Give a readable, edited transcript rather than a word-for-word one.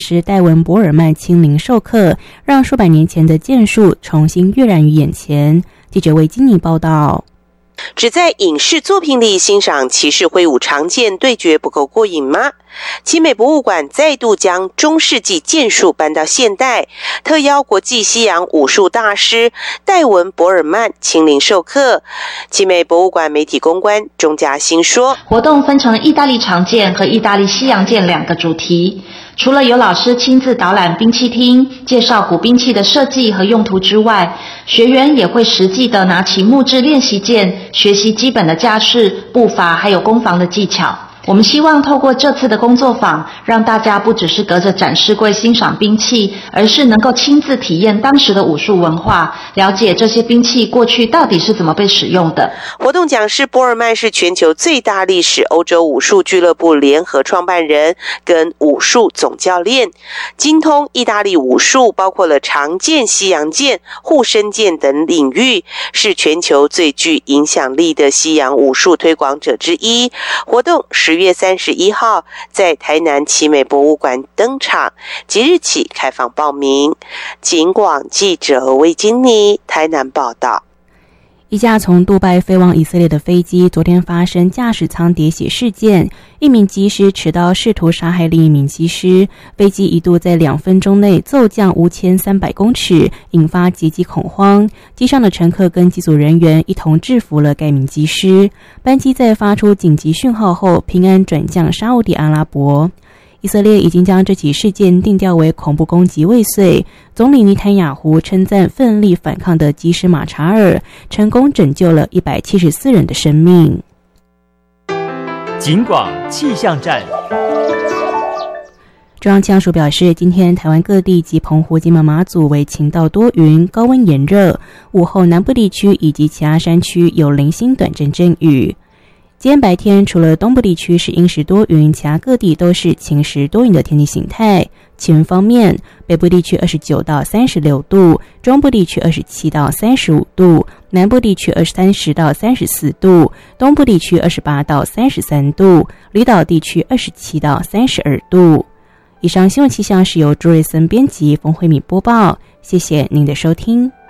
师戴文·博尔曼亲临授课，让数百年前的剑术重新跃然于眼前。记者为金妮报道。 只在影视作品里欣赏骑士挥舞长剑对决不够过瘾吗？奇美博物馆再度将中世纪剑术搬到现代，特邀国际西洋武术大师戴文·博尔曼亲临授课。奇美博物馆媒体公关钟嘉欣说， 活动分成意大利长剑和意大利西洋剑两个主题，除了有老师亲自导览兵器厅，介绍古兵器的设计和用途之外，学员也会实际的拿起木质练习剑，学习基本的架势、步伐还有攻防的技巧。我们希望透过这次的工作坊，让大家不只是隔着展示柜欣赏兵器，而是能够亲自体验当时的武术文化，了解这些兵器过去到底是怎么被使用的。 活动讲师博尔曼是全球最大历史欧洲武术俱乐部联合创办人跟武术总教练，精通意大利武术，包括了长剑、西洋剑、护身剑等领域，是全球最具影响力的西洋武术推广者之一。活动10月31号在台南奇美博物馆登场，即日起开放报名。警广记者魏金妮台南报道。 一架从杜拜飞往以色列的飞机昨天发生驾驶舱喋血事件，一名机师持刀试图杀害另一名机师，飞机一度在2分钟内骤降5300公尺，引发急机恐慌。机上的乘客跟机组人员一同制服了该名机师。班机在发出紧急讯号后平安转降沙烏地阿拉伯。以色列已经将这起事件定调为恐怖攻击未遂。总理尼坦雅胡称赞奋力反抗的机师马查尔，成功拯救了174人的生命。 警广气象站。 中央气象署表示，今天台湾各地及澎湖、金门、马祖为晴到多云，高温炎热，午后南部地区以及其他山区有零星短阵阵雨。今天白天除了东部地区是阴时多云，其他各地都是晴时多云的天气形态。气温方面，北部地区29到36度，中部地区27到35度，南部地区30到34度，东部地区28到33度，离岛地区27到32度。以上新闻气象是由朱瑞森编辑，冯慧敏播报，谢谢您的收听。